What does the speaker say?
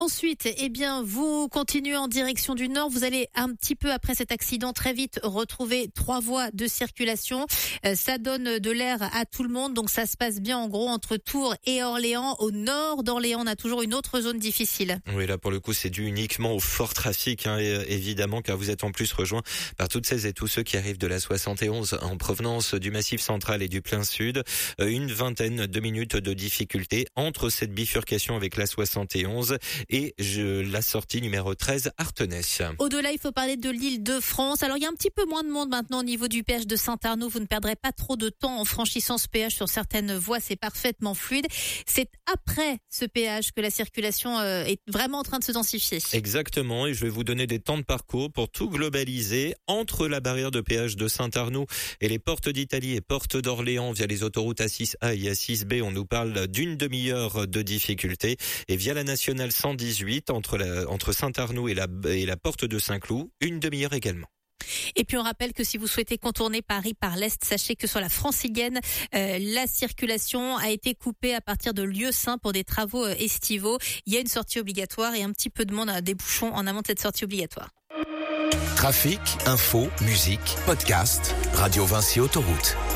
Ensuite, vous continuez en direction du nord. Vous allez un petit peu après cet accident très vite retrouver 3 voies de circulation. Ça donne de l'air à tout le monde, donc ça se passe bien en gros entre Tours et Orléans. Au nord d'Orléans, on a toujours une autre zone difficile. Oui, là pour le coup, c'est dû uniquement au fort trafic, évidemment, car vous êtes en plus rejoint par toutes celles et tous ceux qui arrivent de la 71 en provenance du Massif central et du plein sud. Une vingtaine de minutes de difficulté entre cette bifurcation avec la 71 et la sortie numéro 13 Artenay. Au-delà, il faut parler de l'Île-de-France. Alors, il y a un petit peu moins de monde maintenant au niveau du péage de Saint-Arnaud. Vous ne perdrez pas trop de temps en franchissant ce péage sur certaines voies. C'est parfaitement fluide. C'est après ce péage que la circulation est vraiment en train de se densifier. Exactement. Et je vais vous donner des temps de parcours pour tout globaliser. Entre la barrière de péage de Saint-Arnaud et les portes d'Italie et portes d'Orléans via les autoroutes A6A et A6B, on nous parle d'une demi-heure de difficulté. Et via la nationale 118 entre Saint-Arnaud et la porte de Saint-Cloud, une demi-heure également. Et puis on rappelle que si vous souhaitez contourner Paris par l'est, sachez que sur la Francilienne, la circulation a été coupée à partir de Lieu-Saint pour des travaux estivaux. Il y a une sortie obligatoire et un petit peu de monde, des bouchons en amont de cette sortie obligatoire. Trafic, info, musique, podcast, Radio Vinci Autoroute.